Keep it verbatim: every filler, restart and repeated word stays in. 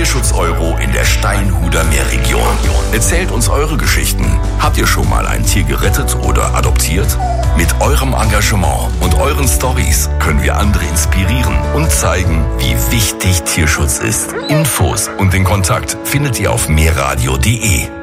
Tierschutz-Euro in der Steinhuder Meerregion. Erzählt uns eure Geschichten. Habt ihr schon mal ein Tier gerettet oder adoptiert? Mit eurem Engagement und euren Stories können wir andere inspirieren und zeigen, wie wichtig Tierschutz ist. Infos und den Kontakt findet ihr auf meerradio punkt de.